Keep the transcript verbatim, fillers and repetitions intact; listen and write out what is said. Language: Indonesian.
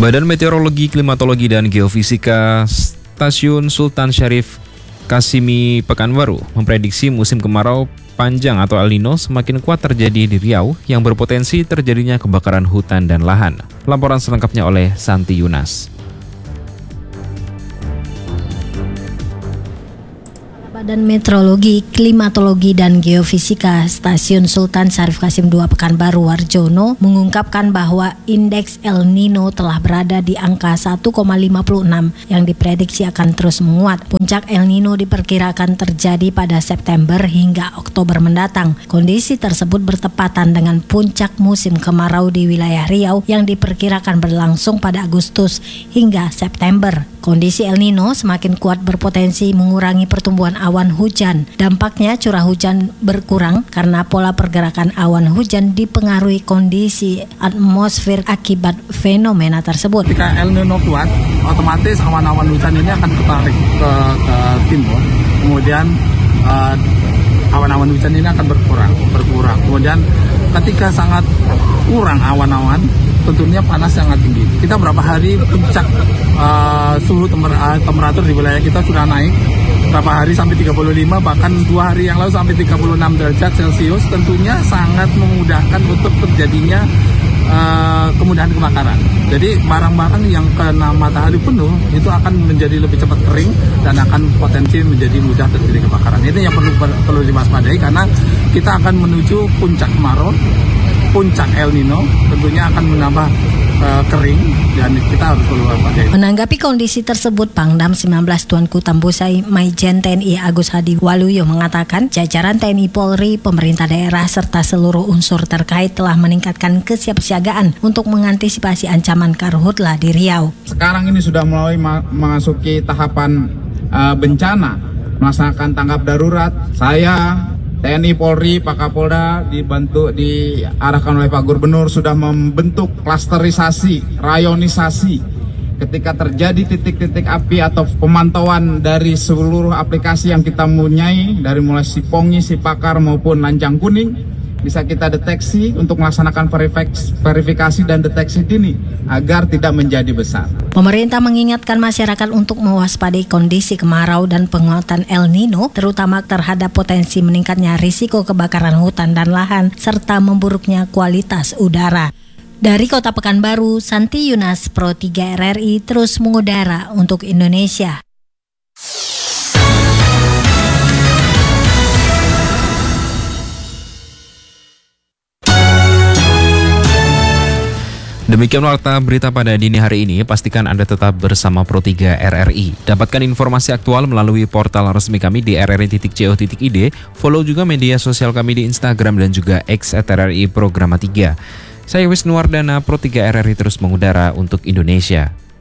Badan Meteorologi, Klimatologi, dan Geofisika Stasiun Sultan Syarif Kasimi Pekanbaru memprediksi musim kemarau panjang atau El Nino semakin kuat terjadi di Riau yang berpotensi terjadinya kebakaran hutan dan lahan. Laporan selengkapnya oleh Santi Yunas. Badan Meteorologi, Klimatologi, dan Geofisika Stasiun Sultan Syarif Qasim kedua Pekanbaru Warjono mengungkapkan bahwa indeks El Nino telah berada di angka satu koma lima enam yang diprediksi akan terus menguat. Puncak El Nino diperkirakan terjadi pada September hingga Oktober mendatang. Kondisi tersebut bertepatan dengan puncak musim kemarau di wilayah Riau yang diperkirakan berlangsung pada Agustus hingga September. Kondisi El Nino semakin kuat berpotensi mengurangi pertumbuhan awan hujan. Dampaknya curah hujan berkurang karena pola pergerakan awan hujan dipengaruhi kondisi atmosfer akibat fenomena tersebut. Ketika El Nino kuat, otomatis awan-awan hujan ini akan ketarik ke, ke timur. Kemudian uh, awan-awan hujan ini akan berkurang, berkurang. Kemudian ketika sangat kurang awan-awan, tentunya panas sangat tinggi. Kita berapa hari puncak uh, suhu temper, uh, temperatur di wilayah kita sudah naik berapa hari sampai tiga puluh lima, bahkan dua hari yang lalu sampai tiga puluh enam derajat Celcius. Tentunya sangat memudahkan untuk terjadinya uh, kemudahan kebakaran. Jadi barang-barang yang kena matahari penuh itu akan menjadi lebih cepat kering dan akan potensi menjadi mudah terjadi kebakaran. Itu yang perlu perlu diwaspadai karena kita akan menuju puncak kemarau, puncak El Nino, tentunya akan menambah uh, kering dan kita harus perlu waspadai. Menanggapi kondisi tersebut, Pangdam sembilan belas Tuanku Tambusai Maijen T N I Agus Hadi Waluyo mengatakan jajaran T N I Polri, pemerintah daerah serta seluruh unsur terkait telah meningkatkan kesiapsiagaan untuk mengantisipasi ancaman karhutla di Riau. Sekarang ini sudah mulai ma- memasuki tahapan uh, bencana, melaksanakan tanggap darurat. Saya T N I Polri, Pak Kapolda dibantu diarahkan oleh Pak Gubernur sudah membentuk klasterisasi, rayonisasi. Ketika terjadi titik-titik api atau pemantauan dari seluruh aplikasi yang kita punyai, dari mulai Sipongi, Sipakar maupun Lancang Kuning, bisa kita deteksi untuk melaksanakan verifikasi dan deteksi dini agar tidak menjadi besar. Pemerintah mengingatkan masyarakat untuk mewaspadai kondisi kemarau dan penguatan El Nino, terutama terhadap potensi meningkatnya risiko kebakaran hutan dan lahan, serta memburuknya kualitas udara. Dari Kota Pekanbaru, Santi Yunas, Pro tiga R R I, terus mengudara untuk Indonesia. Demikian warta berita pada dini hari ini. Pastikan Anda tetap bersama Pro tiga R R I. Dapatkan informasi aktual melalui portal resmi kami di r r i titik co titik i d. Follow juga media sosial kami di Instagram dan juga X at R R I Programa tiga. Saya Wisnuwardana, Pro tiga R R I terus mengudara untuk Indonesia.